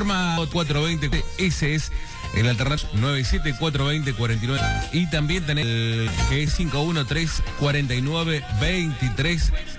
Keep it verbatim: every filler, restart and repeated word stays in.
forma cuatro veinte, ese es el alternativo nueve siete cuatro veinte cuarenta y nueve. Y también tenés el que es cinco uno tres cuarenta y nueve veintitrés